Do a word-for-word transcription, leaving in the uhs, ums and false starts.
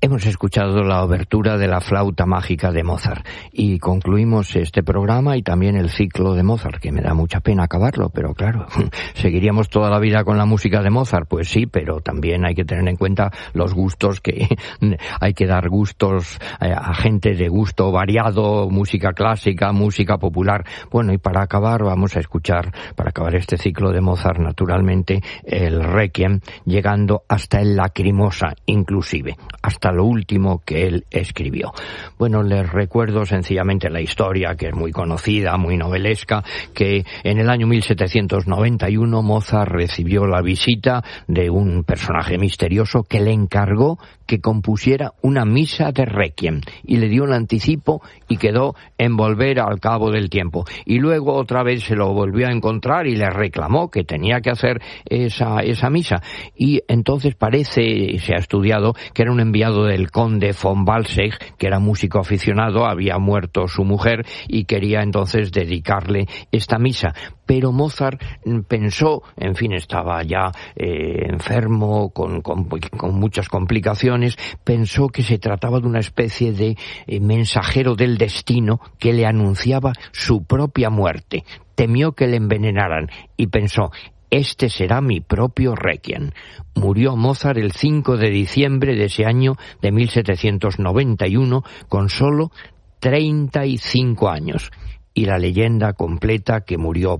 Hemos escuchado la obertura de la flauta mágica de Mozart y concluimos este programa y también el ciclo de Mozart, que me da mucha pena acabarlo, pero claro, ¿seguiríamos toda la vida con la música de Mozart? Pues sí, pero también hay que tener en cuenta los gustos, que hay que dar gustos a gente de gusto variado, música clásica, música popular. Bueno, y para acabar vamos a escuchar, para acabar este ciclo de Mozart, naturalmente, el Requiem, llegando hasta el Lacrimosa, inclusive, hasta lo último que él escribió. Bueno, les recuerdo sencillamente la historia, que es muy conocida, muy novelesca, que en el año mil setecientos noventa y uno Mozart recibió la visita de un personaje misterioso que le encargó que compusiera una misa de Requiem y le dio un anticipo y quedó en volver al cabo del tiempo. Y luego otra vez se lo volvió a encontrar y le reclamó que tenía que hacer esa, esa misa. Y entonces parece, se ha estudiado, que era un enviado del conde von Walsegg, que era músico aficionado, había muerto su mujer y quería entonces dedicarle esta misa. Pero Mozart pensó, en fin, estaba ya eh, enfermo, con, con, con muchas complicaciones, pensó que se trataba de una especie de eh, mensajero del destino que le anunciaba su propia muerte. Temió que le envenenaran y pensó: este será mi propio Requiem. Murió Mozart el cinco de diciembre de ese año de mil setecientos noventa y uno con solo treinta y cinco años. Y la leyenda completa que murió